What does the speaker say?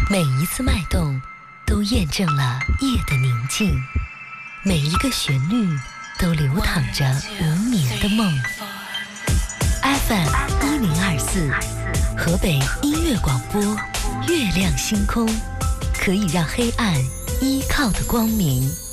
每一次脉动都验证了夜的宁静，每一个旋律都流淌着无眠的梦。FM1024，河北音乐广播，月亮星空，可以让黑暗依靠的光明。